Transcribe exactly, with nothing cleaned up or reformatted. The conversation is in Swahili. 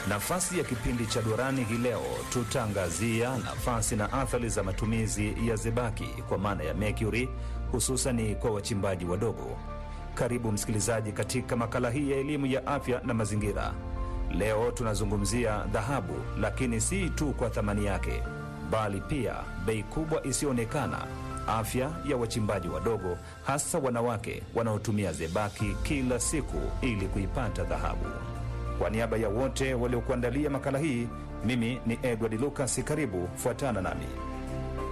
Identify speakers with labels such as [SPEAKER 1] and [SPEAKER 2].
[SPEAKER 1] Nafasi ya kipindi cha Dorani hii leo tutaangazia nafasi na athari za matumizi ya zebaki kwa maana ya mercury, hususani kwa wachimbaji wadogo. Karibu msikilizaji katika makala hii ya elimu ya afya na mazingira. Leo tunazungumzia dhahabu, lakini si tu kwa thamani yake, bali pia bei kubwa isiyoonekana, afya ya wachimbaji wadogo, hasa wanawake wanaotumia zebaki kila siku ili kuipata dhahabu. Kwa niaba ya wote waliokuandalia makala hii, mimi ni Edward Lucas. Karibu, fuatana nami.